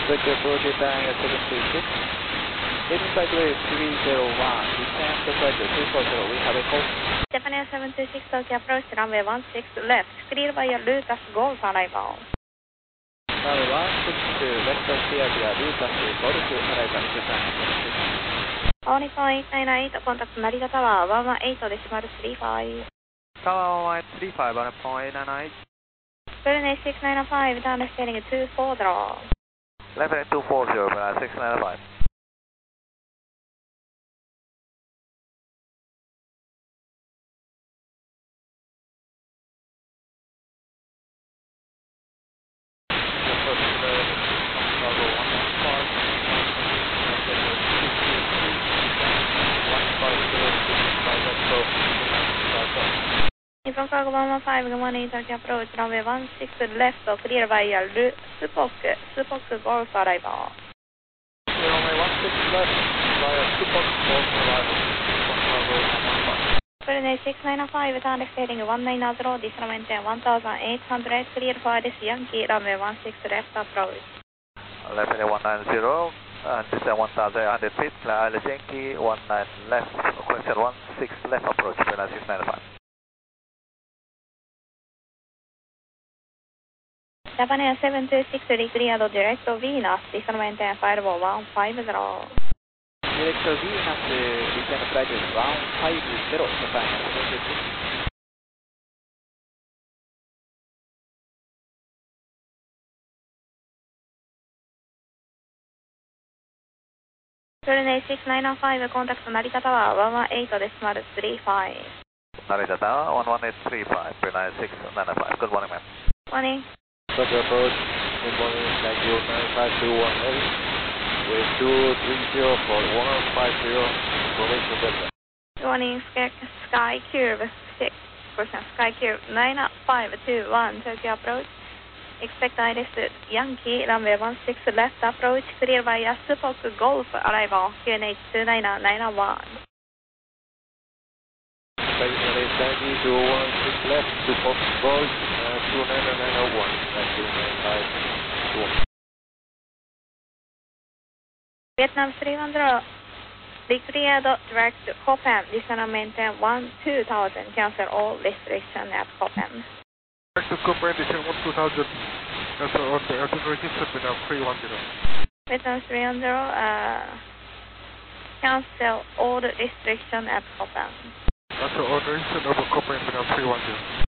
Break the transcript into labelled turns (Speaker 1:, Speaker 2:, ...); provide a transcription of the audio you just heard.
Speaker 1: Tokyo approach Japan 726. Heading sideway 301, descend to flight 240, we have a call.
Speaker 2: Japan 726 Tokyo approach runway 16 left, clear via Lucas Golf arrival.
Speaker 1: Runway 16 left clear via Lucas Golf arrival Japan 726.
Speaker 2: Only point 998, contact Narita Tower 118 decimal 35.
Speaker 3: Tower 135 on a point 98.
Speaker 2: Berlin 695, down steering 240.
Speaker 3: Left 240, Berlin 695.
Speaker 2: From cargo 115, good morning, Tokyo approach, runway 16 left, clear via Supok Golf arrival.
Speaker 1: Runway 16 left via Supok Golf arrival, from cargo 115.
Speaker 2: Berlin 695, down steering 190, decimal maintain 1800, clear for this Yankee, runway 16 left approach.
Speaker 3: Left 190, and descend 1800 feet, Alice Yankee, 19 left, question 16 left approach, Berlin 695.
Speaker 2: Japan 726 declared direct Venus, decimal maintain 50150.
Speaker 1: Direct Venus, descend flight 150, Japan 726.
Speaker 2: Berlin 6905, contact Narita Tower 118 decimal 35.
Speaker 3: Narita Tower 11835, Berlin 695. Good morning, ma'am.
Speaker 2: Morning.
Speaker 1: Tokyo approach, good morning, thank you, 95218, with 230 for 150, information Delta.
Speaker 2: Good morning, Sky Curve 6%, Sky Curve 9521, Tokyo approach. Expect ILS Yankee, runway 16 left approach, clear via Supok Golf arrival, QNH 29991.
Speaker 1: Yankee 216 left, Supok Golf, 29901, thank you, 952.
Speaker 2: Vietnam 300, declared direct Copan, descend maintain 2000, cancel all restriction at Copan.
Speaker 4: Direct to Copan, descend 2000, cancel on the altitude registered Vietnam 310.
Speaker 2: Vietnam 300, cancel all restriction at Copan.
Speaker 4: Cancel all registered over Copan, Vietnam 310.